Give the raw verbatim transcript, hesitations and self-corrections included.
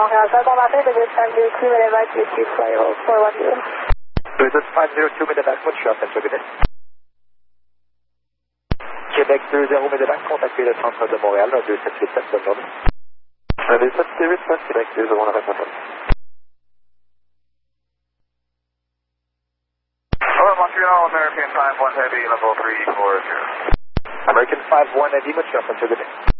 Montréal, seven Mountain, Visit five zero two, and invite you to fly four one zero. Visit five zero two, Medevac, votre shop, monsieur Godet. Québec deux zéro, Medevac, contactez le centre de Montréal, deux sept huit sept, bonne journée. deux sept huit sept, Québec deux zéro, on arrête Montréal. Hello, Montreal, American five one Heavy, level three four zero. American five one Heavy, votre shop, monsieur Godet.